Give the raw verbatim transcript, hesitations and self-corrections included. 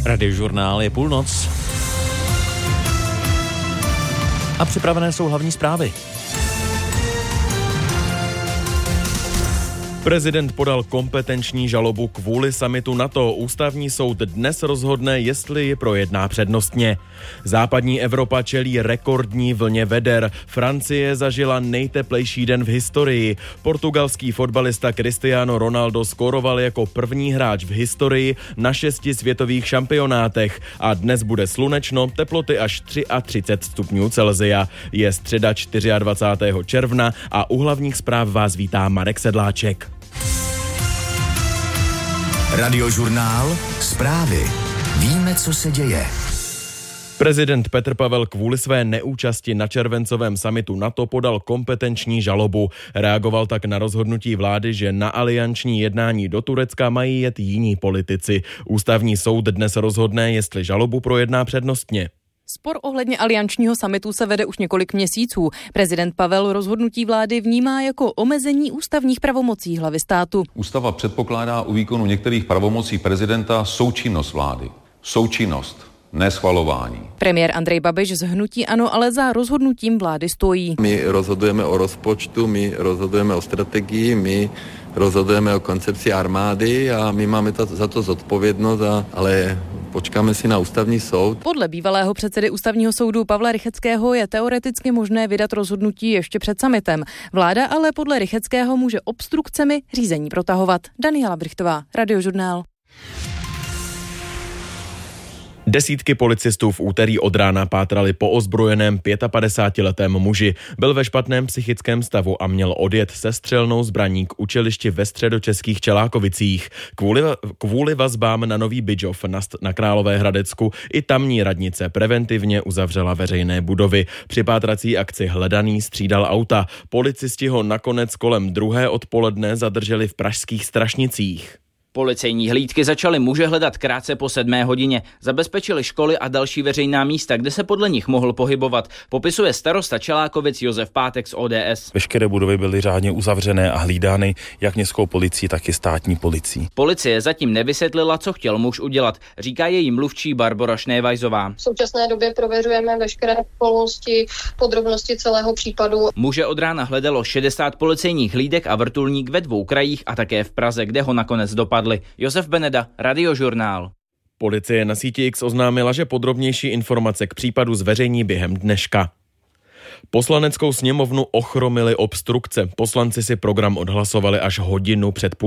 Radiožurnál je půlnoc. A připravené jsou hlavní zprávy. Prezident podal kompetenční žalobu kvůli summitu NATO. Ústavní soud dnes rozhodne, jestli ji projedná přednostně. Západní Evropa čelí rekordní vlně veder. Francie zažila nejteplejší den v historii. Portugalský fotbalista Cristiano Ronaldo skóroval jako první hráč v historii na šesti světových šampionátech. A dnes bude slunečno, teploty až třicet tři stupňů Celsia. Je středa dvacátého čtvrtého června a u hlavních zpráv vás vítá Marek Sedláček. Radiožurnál, zprávy. Víme, co se děje. Prezident Petr Pavel kvůli své neúčasti na červencovém summitu NATO podal kompetenční žalobu. Reagoval tak na rozhodnutí vlády, že na alianční jednání do Turecka mají jet jiní politici. Ústavní soud dnes rozhodne, jestli žalobu projedná přednostně. Spor ohledně aliančního summitu se vede už několik měsíců. Prezident Pavel rozhodnutí vlády vnímá jako omezení ústavních pravomocí hlavy státu. Ústava předpokládá u výkonu některých pravomocí prezidenta součinnost vlády. Součinnost, ne schvalování. Premiér Andrej Babiš z hnutí ANO ale za rozhodnutím vlády stojí. My rozhodujeme o rozpočtu, my rozhodujeme o strategii, my rozhodujeme o koncepci armády a my máme to, za to zodpovědnost, a, ale počkáme si na ústavní soud. Podle bývalého předsedy ústavního soudu Pavla Rychetského je teoreticky možné vydat rozhodnutí ještě před summitem. Vláda ale podle Rychetského může obstrukcemi řízení protahovat. Daniela Brichtová, Radiožurnál. Desítky policistů v úterý od rána pátrali po ozbrojeném pětapadesátiletém muži. Byl ve špatném psychickém stavu a měl odjet se střelnou zbraní k učilišti ve středočeských Čelákovicích. Kvůli, kvůli vazbám na Nový Bydžov na, na Královéhradecku i tamní radnice preventivně uzavřela veřejné budovy. Při pátrací akci Hledaný střídal auta. Policisti ho nakonec kolem druhé odpoledne zadrželi v pražských Strašnicích. Policejní hlídky začaly muže hledat krátce po sedmé hodině. Zabezpečili školy a další veřejná místa, kde se podle nich mohl pohybovat, popisuje starosta Čelákovic Josef Pátek z O D S. Veškeré budovy byly řádně uzavřené a hlídány jak městskou policií, tak i státní policií. Policie zatím nevysvětlila, co chtěl muž udělat, říká její mluvčí Barbora Šnévajzová. V současné době prověřujeme veškeré okolnosti, podrobnosti celého případu. Muže od rána hledalo šedesát policejních hlídek a vrtulník ve dvou krajích a také v Praze, kde ho nakonec dopadl. Josef Beneda, Radiožurnál. Policie na síti X oznámila, že podrobnější informace k případu zveřejní během dneška. Poslaneckou sněmovnu ochromily obstrukce. Poslanci si program odhlasovali až hodinu před půl